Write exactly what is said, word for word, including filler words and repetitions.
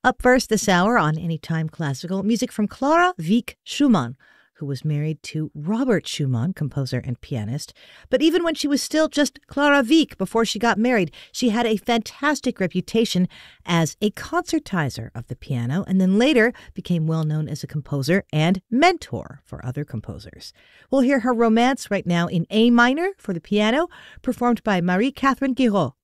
Up first this hour on Anytime Classical, music from Clara Wieck Schumann, who was married to Robert Schumann, composer and pianist. But even when she was still just Clara Wieck before she got married, she had a fantastic reputation as a concertizer of the piano, and then later became well known as a composer and mentor for other composers. We'll hear her Romance right now in A minor for the piano, performed by Marie-Catherine Guiraud.